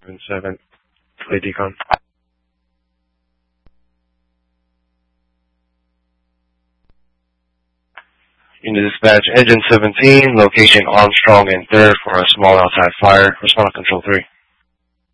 7, play decon. Unit dispatch, engine 17, location Armstrong and 3rd for a small outside fire. Respond to control 3.